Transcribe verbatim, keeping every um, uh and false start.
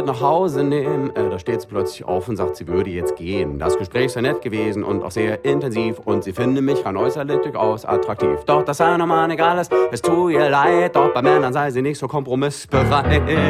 nach Hause nehmen. Äh, da steht sie plötzlich auf und sagt, sie würde jetzt gehen. Das Gespräch sei nett gewesen und auch sehr intensiv und sie finde mich rein äußerlich durchaus attraktiv. Doch das sei normal egal ist, es tut ihr leid, doch bei Männern sei sie nicht so kompromissbereit.